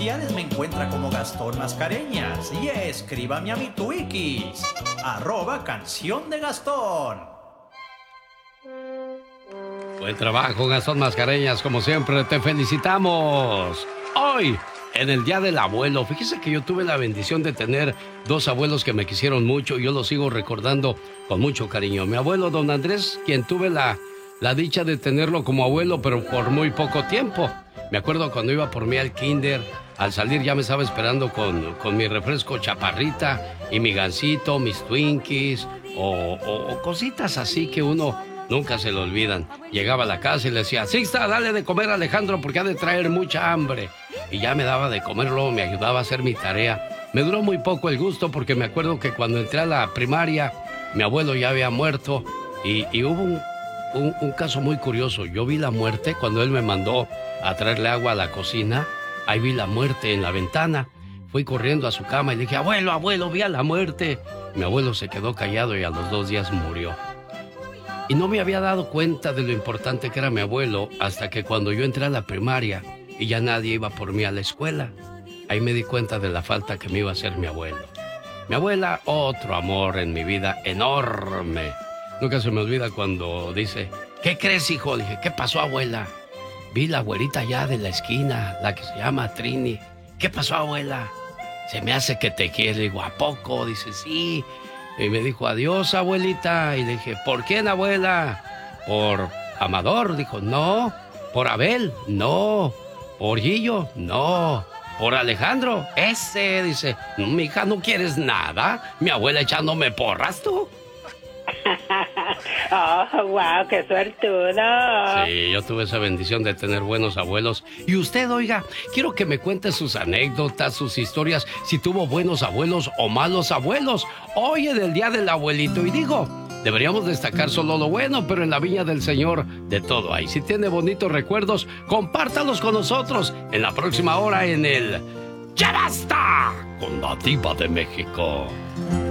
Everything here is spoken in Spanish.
sociales me encuentra como Gastón Mascareñas y escríbame a mi Twikis, @canción de Gastón. Buen trabajo, Gastón Mascareñas, como siempre, te felicitamos. Hoy, en el Día del Abuelo, fíjese que yo tuve la bendición de tener 2 abuelos que me quisieron mucho y yo los sigo recordando con mucho cariño. Mi abuelo, don Andrés, quien tuve la dicha de tenerlo como abuelo, pero por muy poco tiempo. Me acuerdo cuando iba por mí al kinder, al salir ya me estaba esperando con mi refresco chaparrita y mi gansito, mis Twinkies o cositas así que uno nunca se le olvidan. Llegaba a la casa y le decía, Sixta, dale de comer a Alejandro porque ha de traer mucha hambre. Y ya me daba de comer, luego me ayudaba a hacer mi tarea. Me duró muy poco el gusto porque me acuerdo que cuando entré a la primaria, mi abuelo ya había muerto y hubo un caso muy curioso. Yo vi la muerte cuando él me mandó a traerle agua a la cocina. Ahí vi la muerte en la ventana. Fui corriendo a su cama y le dije, abuelo, vi a la muerte. Mi abuelo se quedó callado y a los 2 días murió. Y no me había dado cuenta de lo importante que era mi abuelo hasta que cuando yo entré a la primaria y ya nadie iba por mí a la escuela, ahí me di cuenta de la falta que me iba a hacer mi abuelo. Mi abuela, otro amor en mi vida enorme. Nunca se me olvida cuando dice, ¿qué crees, hijo? Le dije, ¿qué pasó, abuela? Vi la güerita allá de la esquina, la que se llama Trini. ¿Qué pasó, abuela? Se me hace que te quiere. Le digo, ¿a poco? Dice, sí. Y me dijo, adiós, abuelita. Y le dije, ¿por quién, abuela? ¿Por Amador? Dijo, no. ¿Por Abel? No. ¿Por Guillo? No. ¿Por Alejandro? Ese. Dice, no, mija, ¿no quieres nada? Mi abuela echándome porras, ¿tú? Oh, wow, qué suertudo. Sí, yo tuve esa bendición de tener buenos abuelos. Y usted, oiga, quiero que me cuente sus anécdotas, sus historias, si tuvo buenos abuelos o malos abuelos. Hoy en el Día del Abuelito, y digo, deberíamos destacar solo lo bueno, pero en la viña del Señor de todo hay. Si tiene bonitos recuerdos, compártalos con nosotros en la próxima hora en el ¡Ya basta! Con la Diva de México.